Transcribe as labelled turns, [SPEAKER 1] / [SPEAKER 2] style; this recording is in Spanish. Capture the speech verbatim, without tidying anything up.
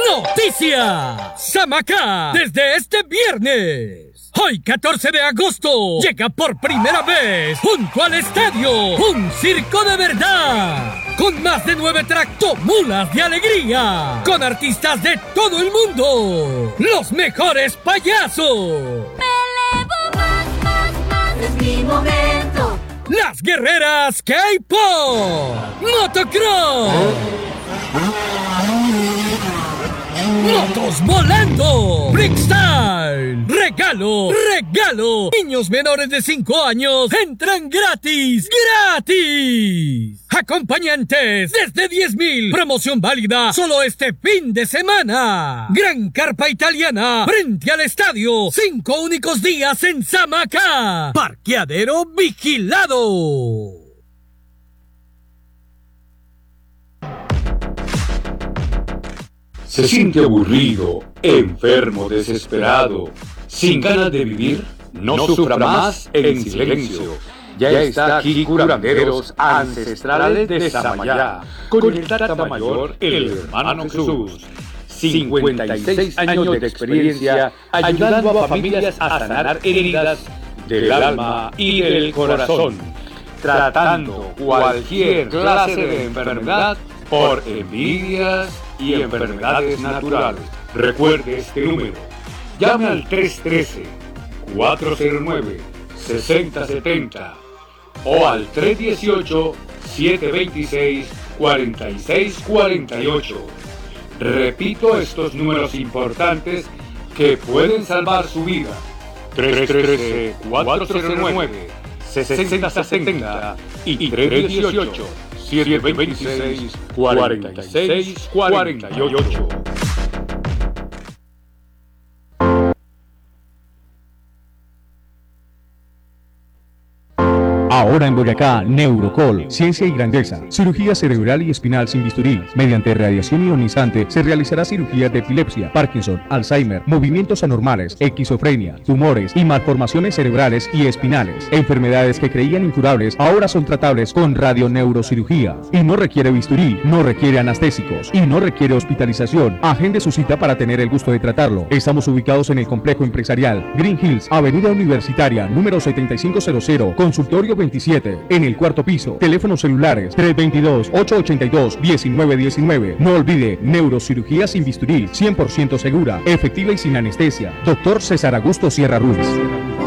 [SPEAKER 1] ¡Noticia! Samacá, desde este viernes. Hoy, catorce de agosto, llega por primera vez junto al estadio un circo de verdad. Con más de nueve tractomulas de alegría. Con artistas de todo el mundo. Los mejores payasos.
[SPEAKER 2] Me elevo más, más, más. Es mi momento.
[SPEAKER 1] Las guerreras K-Pop. Motocross. ¡Motos volando! ¡Freestyle! ¡Regalo! ¡Regalo! Niños menores de cinco años entran gratis. ¡Gratis! Acompañantes desde diez mil. Promoción válida solo este fin de semana. Gran carpa italiana frente al estadio. Cinco únicos días en Samacá. Parqueadero vigilado.
[SPEAKER 3] ¿Se siente aburrido, enfermo, desesperado, sin ganas de vivir? No sufra más en silencio. Ya está aquí Curanderos Ancestrales de Samayá, con el Tata Mayor, el hermano Jesús. cincuenta y seis años de experiencia ayudando a familias a sanar heridas del alma y del corazón, tratando cualquier clase de enfermedad por envidias y enfermedades naturales. Recuerde este número. Llame al tres uno tres, cuatro cero nueve, seis cero siete cero o al tres uno ocho, siete dos seis, cuatro seis cuatro ocho. Repito estos números importantes que pueden salvar su vida. tres uno tres, cuatro cero nueve, seis cero siete cero y tres uno ocho, siete dos seis, cuatro seis cuatro ocho.
[SPEAKER 4] Ahora en Boyacá, Neurocol, ciencia y grandeza, cirugía cerebral y espinal sin bisturí. Mediante radiación ionizante se realizará cirugía de epilepsia, Parkinson, Alzheimer, movimientos anormales, esquizofrenia, tumores y malformaciones cerebrales y espinales. Enfermedades que creían incurables ahora son tratables con radioneurocirugía. Y no requiere bisturí, no requiere anestésicos y no requiere hospitalización. Agende su cita para tener el gusto de tratarlo. Estamos ubicados en el complejo empresarial Green Hills, Avenida Universitaria, número setenta y cinco cero cero, consultorio veintisiete, en el cuarto piso. Teléfonos celulares tres dos dos, ocho ocho dos, uno nueve uno nueve. No olvide, neurocirugía sin bisturí, cien por ciento segura, efectiva y sin anestesia. Doctor César Augusto Sierra Ruiz.